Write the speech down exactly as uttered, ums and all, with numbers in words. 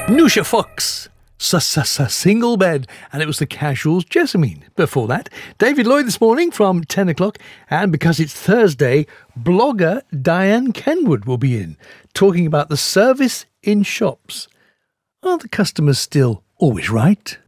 Nusha Fox, Single Bed, and it was the Casuals' Jessamine. Before that, David Lloyd this morning from ten o'clock, and because it's Thursday, blogger Diane Kenwood will be in, talking about the service in shops. Are the customers still always right?